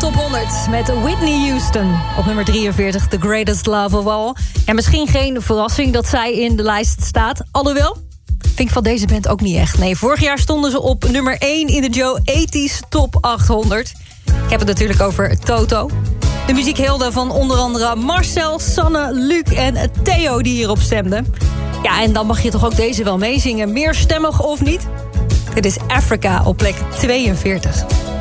Top 100 met Whitney Houston. Op nummer 43, The Greatest Love of All. En misschien geen verrassing dat zij in de lijst staat. Alhoewel, vind ik van deze band ook niet echt. Nee, vorig jaar stonden ze op nummer 1 in de Joe 80's Top 800. Ik heb het natuurlijk over Toto. De muziekhelden van onder andere Marcel, Sanne, Luc en Theo die hierop stemden. Ja, en dan mag je toch ook deze wel meezingen. Meerstemmig of niet? Dit is Africa op plek 42.